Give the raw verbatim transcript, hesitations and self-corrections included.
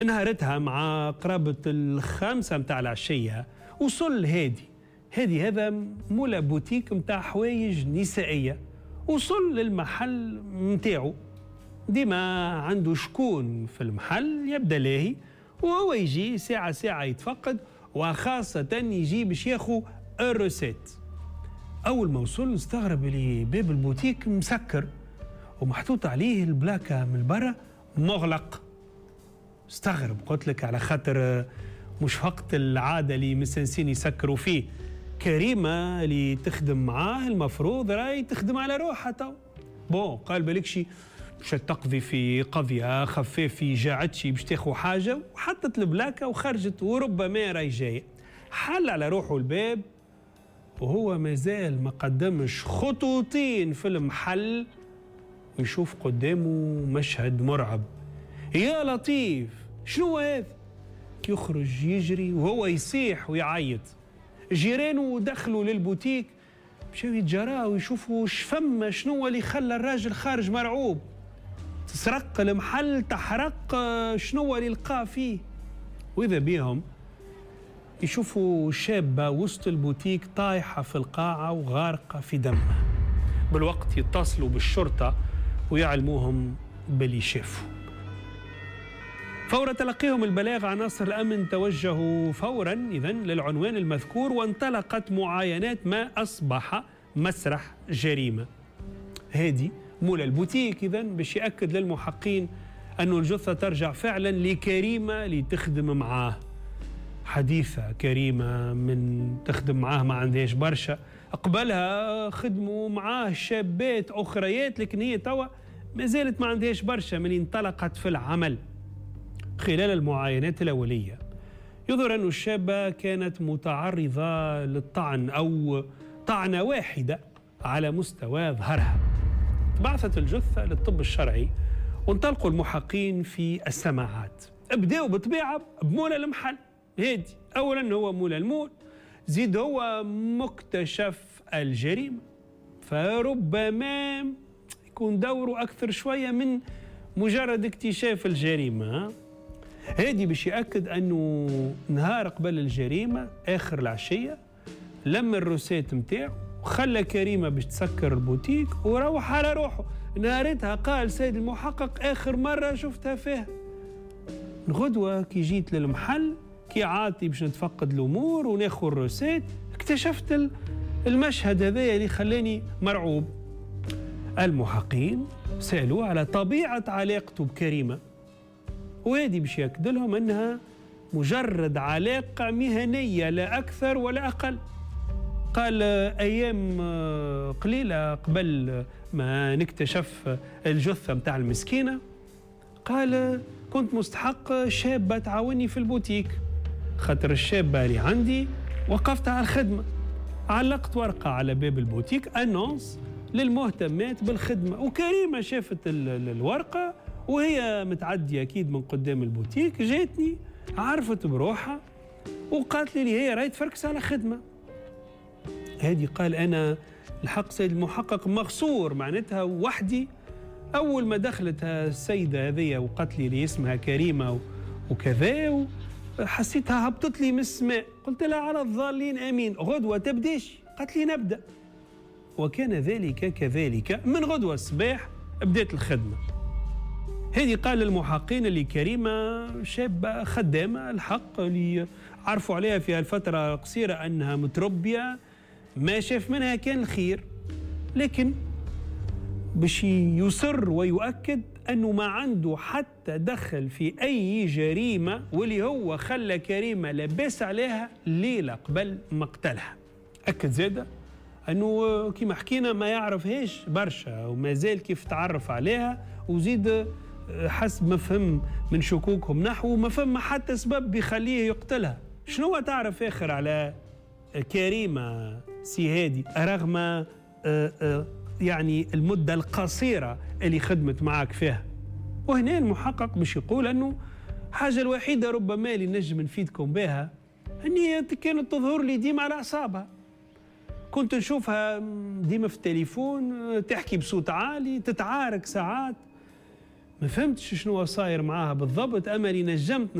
نهارتها مع قرابة الخامسة متاع العشية وصل هادي هادي هذا مولا بوتيك متاع حوايج نسائية. وصل للمحل متاعو، ديما عنده شكون في المحل يبدا لاهي، وهو يجي ساعة ساعة يتفقد، وخاصة يجي باش ياخو الروسيت. أول ما وصل استغرب اللي باب البوتيك مسكر ومحطوط عليه البلاكة من برا مغلق. استغرب، قلت لك على خاطر مش وقت العادة اللي مستنسين يسكروا فيه. كريمة اللي تخدم معاه المفروض راي تخدم على روحها تو. بون قال بالكشي باش تقضي في قضية خفافي جاعتشي باش تاخو حاجة، وحطت البلاكة وخرجت، وربما راي جاية. حل على روحه الباب وهو مازال ما قدمش خطوتين في المحل ويشوف قدامه مشهد مرعب. يا لطيف شنو هذا؟ يخرج يجري وهو يصيح ويعيط. جيرانه دخلوا للبوتيك مشاو يتجراو ويشوفوا شفما شنو اللي خلى الراجل خارج مرعوب. تسرق المحل، تحرق، شنو اللي لقاه فيه. واذا بيهم يشوفوا شابة وسط البوتيك طايحة في القاعة وغارقة في دمها. بالوقت يتصلوا بالشرطة ويعلموهم باللي شافوا. فور تلقيهم البلاغ عناصر الأمن توجهوا فورا إذن للعنوان المذكور، وانطلقت معاينات ما أصبح مسرح جريمة. هادي مولا البوتيك إذن باش يأكد للمحققين أنه الجثة ترجع فعلا لكريمة اللي تخدم معاه. حديثة كريمة من تخدم معاه ما عندهاش برشا، قبلها خدموا معاه شابات أخريات، لكن هي توا ما زالت ما عندهاش برشا من انطلقت في العمل. خلال المعاينات الأولية يظهر أن الشابة كانت متعرضة للطعن أو طعنة واحدة على مستوى ظهرها. بعثت الجثة للطب الشرعي وانطلقوا المحققين في السماعات. ابدأوا بطبيعة بمولى المحل هادي. أولا هو مولى المول، زيد هو مكتشف الجريمة، فربما يكون دوره أكثر شوية من مجرد اكتشاف الجريمة. هادي باش يأكد أنه نهار قبل الجريمة آخر العشية لم الروسيت متاعه وخلى كريمة باش تسكر البوتيك وروح على روحه. نهارتها قال سيد المحقق آخر مرة شفتها فيها. الغدوة كي جيت للمحل كي عاطي باش نتفقد الأمور وناخذ الروسيت اكتشفت المشهد هذا اللي خلاني مرعوب. المحققين سألوه على طبيعة علاقته بكريمة، وهذه باش يأكد لهم أنها مجرد علاقة مهنية لا أكثر ولا أقل. قال أيام قليلة قبل ما نكتشف الجثة متاع المسكينة قال كنت مستحق شابة تعاوني في البوتيك، خاطر الشابة اللي عندي وقفت على الخدمة، علقت ورقة على باب البوتيك أنونس للمهتمات بالخدمة، وكريمة شافت الورقة وهي متعدية أكيد من قدام البوتيك، جاتني عرفت بروحها وقالت لي هي راهي تفركس على خدمة. هادي قال أنا الحق سيد المحقق مغصور معناتها وحدي. أول ما دخلت السيدة هذه وقالت لي اللي اسمها كريمة وكذا حسيتها هبطت لي من السماء، قلت لها على الضالين أمين، غدوة تبديش؟ قالت لي نبدأ. وكان ذلك كذلك، من غدوة الصباح بدأت الخدمة. هذه قال للمحققين اللي كريمة شابة خدامة الحق اللي عرفوا عليها في هالفترة القصيرة أنها متربية، ما شاف منها كان الخير، لكن باش يصر ويؤكد أنه ما عنده حتى دخل في أي جريمة، واللي هو خلى كريمة لباس عليها ليلة قبل مقتلها. أكد زادة أنه كما حكينا ما يعرفهاش برشا وما زال كيف تعرف عليها، وزيد حسب ما فهم من شكوكهم نحو ما فهم حتى سبب بيخليه يقتلها. شنو تعرف آخر على كريمة سي هادي رغم آآ آآ يعني المدة القصيرة اللي خدمت معك فيها؟ وهنا المحقق باش يقول أنه حاجة الوحيدة ربما اللي نجم نفيدكم بها أني كانت تظهر لي ديما على أعصابها، كنت نشوفها ديما في التليفون تحكي بصوت عالي، تتعارك ساعات، ما فهمتش شنو صاير معاها بالضبط، أما اللي نجمت